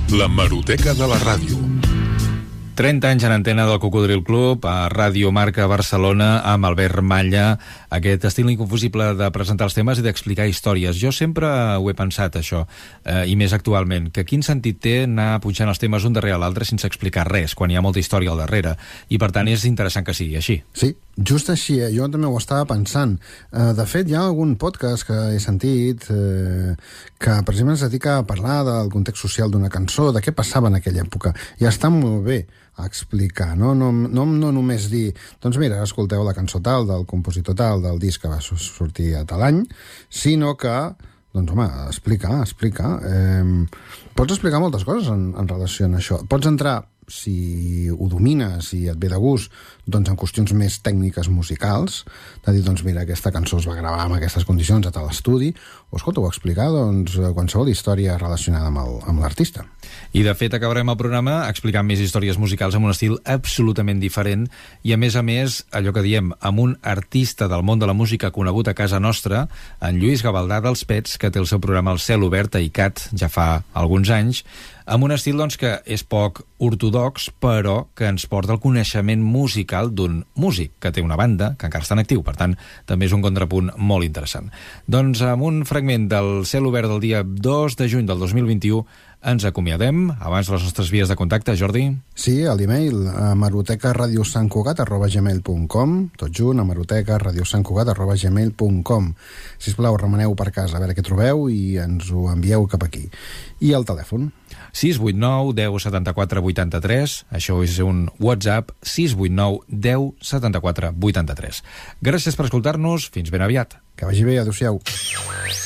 L'hemeroteca de la ràdio. 30 anys en antena del Cocodril Club a Ràdio Marca Barcelona amb Albert Malla, aquest estil inconfusible de presentar els temes i d'explicar històries. Jo sempre ho he pensat, això, i més actualment, que quin sentit té anar punxant els temes un darrere l'altre sense explicar res, quan hi ha molta història al darrere, i per tant és interessant que sigui així. Sí, just així, jo també ho estava pensant. De fet, hi ha algun podcast que he sentit que precisament es dedica a parlar del context social d'una cançó, de què passava en aquella època, i està molt bé a explicar, no només dir, doncs mira, escolteu la cançó tal, del compositor tal, del disc que va sortir a tal any, sinó que, doncs home, explicar. Pots explicar moltes coses en relació a això. Pots entrar, si ho domines, si et ve de gust, doncs en qüestions més tècniques musicals, de dir, doncs mira, aquesta cançó es va gravar amb aquestes condicions a tal estudi, o escolta, ho explicar, doncs, qualsevol història relacionada amb l'artista. I de fet acabarem el programa explicant més històries musicals amb un estil absolutament diferent i a més, allò que diem, amb un artista del món de la música conegut a casa nostra, en Lluís Gavaldà dels Pets, que té el seu programa El Cel Obert a ICAT ja fa alguns anys, amb un estil doncs, que és poc ortodox, però que ens porta al coneixement musical d'un músic que té una banda, que encara està en actiu. Per tant, també és un contrapunt molt interessant. Doncs amb un fragment del Cel Obert del dia 2 de juny del 2021 ens acomiadem. Abans les nostres vies de contacte, Jordi. Sí, a l'email hemeroteca@radiosantcugat@gmail.com, tot junt, hemeroteca@radiosantcugat@gmail.com. Sisplau, remeneu per casa a veure què trobeu i ens ho envieu cap aquí. I el telèfon? 689 10 74 83, això és un WhatsApp, 689 10 74 83. Gràcies per escoltar-nos, fins ben aviat. Que vagi bé, adéu-siau.